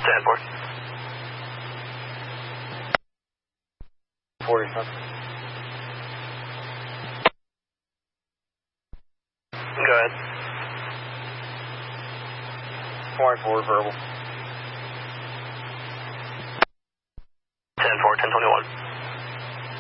10-4. 40 something. Go ahead. 24 verbal. 10-4, 1021.